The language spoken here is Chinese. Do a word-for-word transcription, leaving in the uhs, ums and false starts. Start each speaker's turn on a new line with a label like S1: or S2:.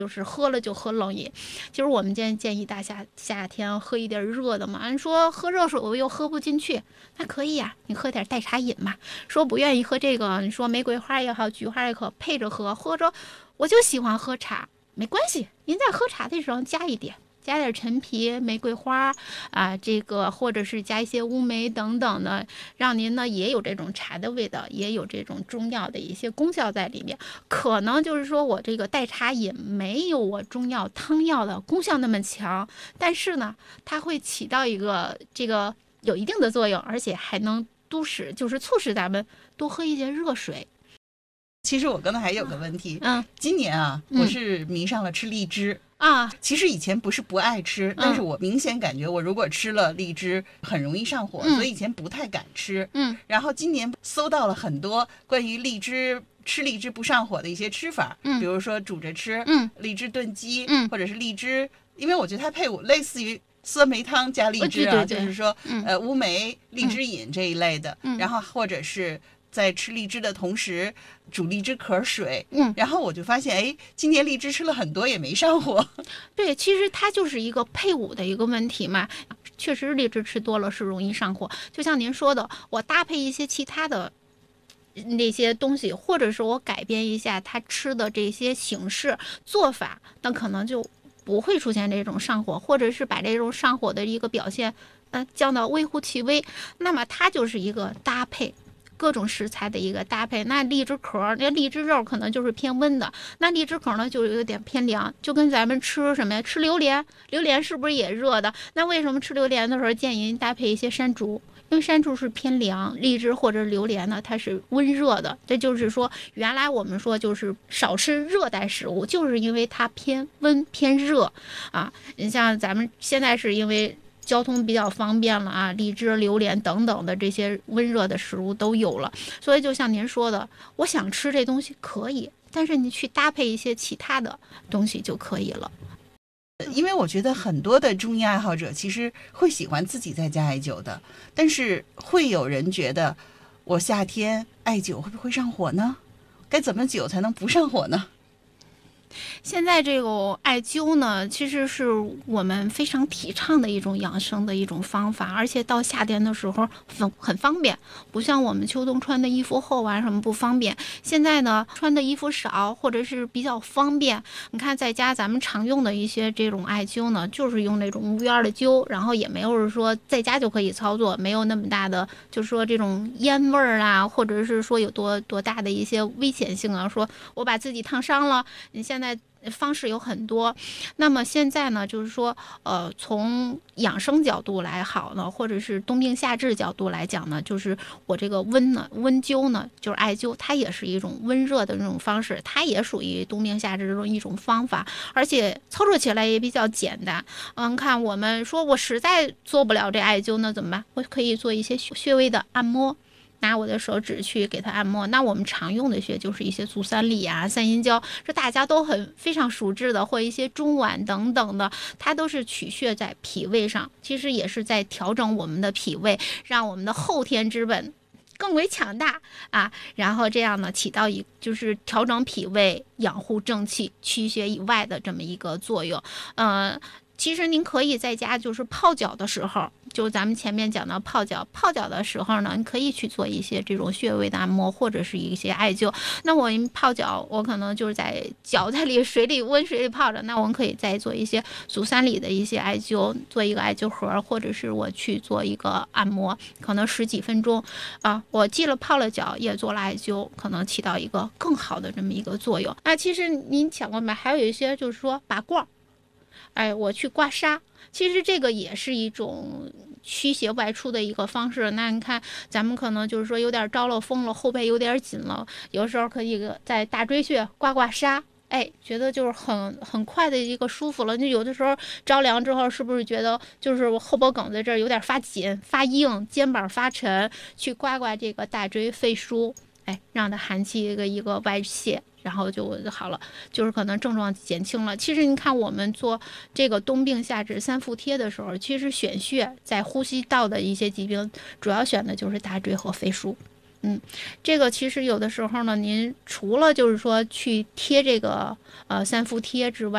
S1: 就是喝了就喝冷饮。其实我们建建议大家夏天喝一点热的嘛。你说喝热水我又喝不进去，那可以呀、啊，你喝点代茶饮嘛。说不愿意喝这个，你说玫瑰花也好，菊花也好，配着喝，或者我就喜欢喝茶，没关系，您在喝茶的时候加一点。加点陈皮、玫瑰花啊，这个或者是加一些乌梅等等的，让您呢也有这种茶的味道，也有这种中药的一些功效在里面。可能就是说我这个代茶饮没有我中药汤药的功效那么强，但是呢，它会起到一个这个有一定的作用，而且还能督使，就是促使咱们多喝一些热水。
S2: 其实我刚才还有个问题，
S1: 嗯，
S2: 今年啊，我是迷上了吃荔枝。
S1: 啊，
S2: 其实以前不是不爱吃，嗯、但是我明显感觉我如果吃了荔枝很容易上火，嗯、所以以前不太敢吃。嗯，然后今年搜到了很多关于荔枝吃荔枝不上火的一些吃法，嗯，比如说煮着吃，嗯，荔枝炖鸡，嗯，或者是荔枝，因为我觉得它配伍类似于酸梅汤加荔枝啊，
S1: 对对对
S2: 就是说，嗯、呃，乌梅荔枝饮这一类的，嗯，然后或者是在吃荔枝的同时煮荔枝壳水，嗯，然后我就发现，哎，今年荔枝吃了很多也没上火。
S1: 对，其实它就是一个配伍的一个问题嘛。确实，荔枝吃多了是容易上火。就像您说的，我搭配一些其他的那些东西，或者是我改变一下他吃的这些形式做法，那可能就不会出现这种上火，或者是把这种上火的一个表现，呃，降到微乎其微。那么它就是一个搭配。各种食材的一个搭配，那荔枝壳、那荔枝肉可能就是偏温的，那荔枝壳呢就有点偏凉，就跟咱们吃什么呀？吃榴莲，榴莲是不是也热的？那为什么吃榴莲的时候建议您搭配一些山竹？因为山竹是偏凉，荔枝或者榴莲呢，它是温热的。这就是说，原来我们说就是少吃热带食物，就是因为它偏温偏热啊。你像咱们现在是因为交通比较方便了啊，荔枝、榴莲等等的这些温热的食物都有了，所以就像您说的，我想吃这东西可以，但是你去搭配一些其他的东西就可以了。
S2: 因为我觉得很多的中医爱好者其实会喜欢自己在家艾灸的，但是会有人觉得我夏天艾灸会不会上火呢？该怎么灸才能不上火呢？
S1: 现在这个艾灸呢，其实是我们非常提倡的一种养生的一种方法，而且到夏天的时候很很方便，不像我们秋冬穿的衣服厚啊什么不方便。现在呢，穿的衣服少或者是比较方便。你看在家咱们常用的一些这种艾灸呢，就是用那种无烟的灸，然后也没有说在家就可以操作，没有那么大的就是说这种烟味儿啊，或者是说有多多大的一些危险性啊，说我把自己烫伤了，你现在方式有很多。那么现在呢，就是说，呃，从养生角度来好呢，或者是冬病夏治角度来讲呢，就是我这个温呢，温灸呢，就是艾灸，它也是一种温热的这种方式，它也属于冬病夏治这种一种方法，而且操作起来也比较简单。嗯，看我们说我实在做不了这艾灸，那怎么办？我可以做一些穴位的按摩。拿我的手指去给它按摩，那我们常用的穴就是一些足三里啊、三阴交，这大家都很非常熟知的，或一些中脘等等的，它都是取穴在脾胃上，其实也是在调整我们的脾胃，让我们的后天之本更为强大啊，然后这样呢，起到一就是调整脾胃、养护正气、驱邪以外的这么一个作用，嗯、呃。其实您可以在家就是泡脚的时候，就咱们前面讲到泡脚，泡脚的时候呢，你可以去做一些这种穴位的按摩，或者是一些艾灸。那我泡脚，我可能就是在脚在里水里温水里泡着，那我们可以再做一些足三里的一些艾灸，做一个艾灸盒，或者是我去做一个按摩，可能十几分钟啊，我既了泡了脚，也做了艾灸，可能起到一个更好的这么一个作用。那其实您想过没？还有一些就是说拔罐。哎，我去刮痧，其实这个也是一种驱邪外出的一个方式。那你看，咱们可能就是说有点着了风了，后背有点紧了，有时候可以在大椎穴刮刮痧。哎，觉得就是很很快的一个舒服了。就有的时候着凉之后，是不是觉得就是我后脖梗在这儿有点发紧、发硬，肩膀发沉，去刮刮这个大椎肺腧，哎，让它寒气一个一个外泄。然后就好了，就是可能症状减轻了。其实你看，我们做这个冬病夏治三伏贴的时候，其实选穴在呼吸道的一些疾病，主要选的就是大椎和肺腧。嗯，这个其实有的时候呢，您除了就是说去贴这个呃三伏贴之外，